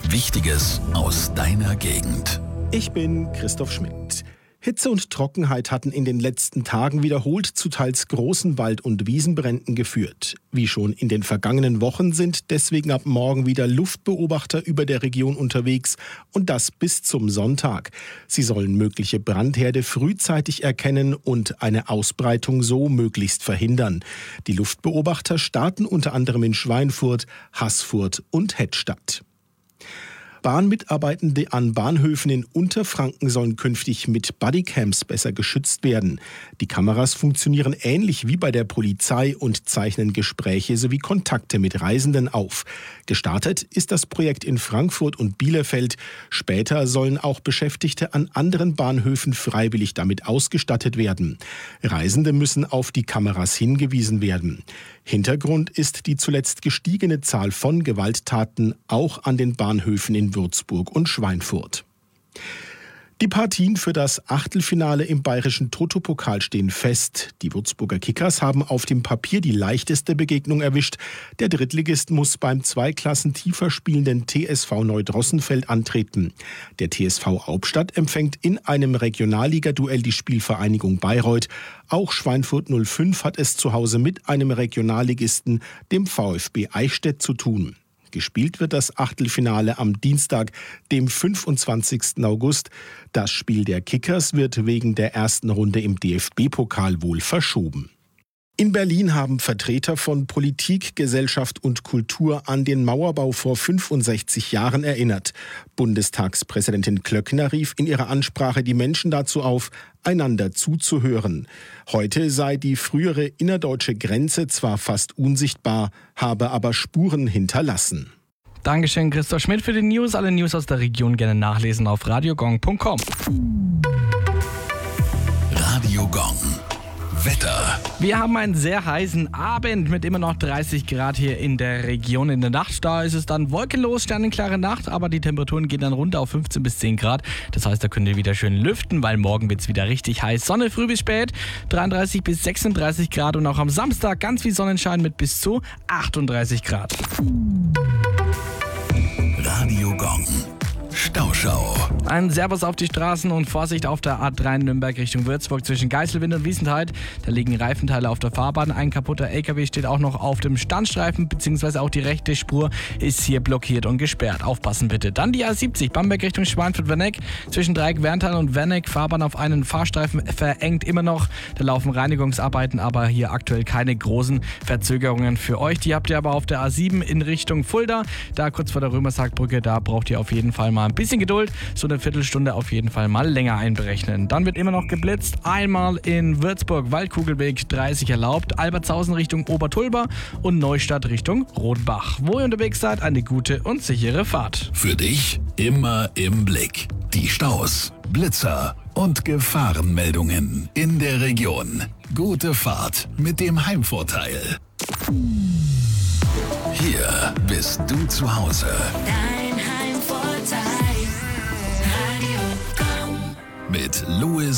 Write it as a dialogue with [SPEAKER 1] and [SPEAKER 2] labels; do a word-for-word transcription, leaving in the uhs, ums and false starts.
[SPEAKER 1] Wichtiges aus deiner Gegend.
[SPEAKER 2] Ich bin Christoph Schmidt. Hitze und Trockenheit hatten in den letzten Tagen wiederholt zu teils großen Wald- und Wiesenbränden geführt. Wie schon in den vergangenen Wochen sind deswegen ab morgen wieder Luftbeobachter über der Region unterwegs und das bis zum Sonntag. Sie sollen mögliche Brandherde frühzeitig erkennen und eine Ausbreitung so möglichst verhindern. Die Luftbeobachter starten unter anderem in Schweinfurt, Haßfurt und Hettstadt. Bahnmitarbeitende an Bahnhöfen in Unterfranken sollen künftig mit Bodycams besser geschützt werden. Die Kameras funktionieren ähnlich wie bei der Polizei und zeichnen Gespräche sowie Kontakte mit Reisenden auf. Gestartet ist das Projekt in Frankfurt und Bielefeld. Später sollen auch Beschäftigte an anderen Bahnhöfen freiwillig damit ausgestattet werden. Reisende müssen auf die Kameras hingewiesen werden. Hintergrund ist die zuletzt gestiegene Zahl von Gewalttaten auch an den Bahnhöfen in Würzburg und Schweinfurt. Die Partien für das Achtelfinale im bayerischen Toto-Pokal stehen fest. Die Würzburger Kickers haben auf dem Papier die leichteste Begegnung erwischt. Der Drittligist muss beim zwei Klassen tiefer spielenden T S V Neudrossenfeld antreten. Der T S V Hauptstadt empfängt in einem Regionalliga-Duell die Spielvereinigung Bayreuth. Auch Schweinfurt null fünf hat es zu Hause mit einem Regionalligisten, dem VfB Eichstätt, zu tun. Gespielt wird das Achtelfinale am Dienstag, dem fünfundzwanzigsten August. Das Spiel der Kickers wird wegen der ersten Runde im D F B-Pokal wohl verschoben. In Berlin haben Vertreter von Politik, Gesellschaft und Kultur an den Mauerbau vor fünfundsechzig Jahren erinnert. Bundestagspräsidentin Klöckner rief in ihrer Ansprache die Menschen dazu auf, einander zuzuhören. Heute sei die frühere innerdeutsche Grenze zwar fast unsichtbar, habe aber Spuren hinterlassen.
[SPEAKER 3] Dankeschön, Christoph Schmidt, für die News. Alle News aus der Region gerne nachlesen auf radiogong punkt com.
[SPEAKER 1] Radio Gong. Wetter.
[SPEAKER 3] Wir haben einen sehr heißen Abend mit immer noch dreißig Grad hier in der Region. In der Nacht, da ist es dann wolkenlos, sternenklare Nacht, aber die Temperaturen gehen dann runter auf fünfzehn bis zehn Grad. Das heißt, da könnt ihr wieder schön lüften, weil morgen wird es wieder richtig heiß. Sonne früh bis spät, dreiunddreißig bis sechsunddreißig Grad und auch am Samstag ganz viel Sonnenschein mit bis zu achtunddreißig Grad.
[SPEAKER 1] Radio Gong. Stauschau.
[SPEAKER 3] Ein Servus auf die Straßen und Vorsicht auf der A drei Nürnberg Richtung Würzburg zwischen Geiselwind und Wiesentheit. Da liegen Reifenteile auf der Fahrbahn. Ein kaputter L K W steht auch noch auf dem Standstreifen, beziehungsweise auch die rechte Spur ist hier blockiert und gesperrt. Aufpassen bitte. Dann die A siebzig, Bamberg Richtung Schweinfurt-Werneck. Zwischen Dreieck-Werntal und Werneck, Fahrbahn auf einen Fahrstreifen verengt immer noch. Da laufen Reinigungsarbeiten, aber hier aktuell keine großen Verzögerungen für euch. Die habt ihr aber auf der A sieben in Richtung Fulda. Da kurz vor der Römersargbrücke, da braucht ihr auf jeden Fall mal ein bisschen Geduld, so eine Viertelstunde auf jeden Fall mal länger einberechnen. Dann wird immer noch geblitzt, einmal in Würzburg, Waldkugelweg dreißig erlaubt, Albertshausen Richtung Obertulba und Neustadt Richtung Rodenbach. Wo ihr unterwegs seid, eine gute und sichere Fahrt.
[SPEAKER 1] Für dich immer im Blick. Die Staus, Blitzer und Gefahrenmeldungen in der Region. Gute Fahrt mit dem Heimvorteil. Hier bist du zu Hause.
[SPEAKER 4] Dein Heimvorteil. Radio Gong.
[SPEAKER 1] Mit Louis